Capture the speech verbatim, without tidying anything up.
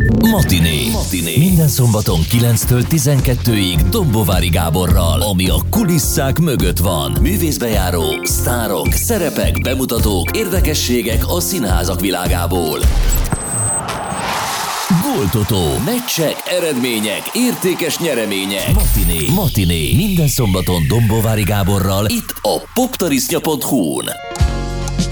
Matiné. Matiné. Minden szombaton kilenctől tizenkettőig Dombovári Gáborral, ami a kulisszák mögött van. Művészbejáró, sztárok, szerepek, bemutatók, érdekességek a színházak világából. Góltotó, meccsek, eredmények, értékes nyeremények. Matiné. Matiné. Minden szombaton Dombovári Gáborral itt a poptarisznya pont hu-n.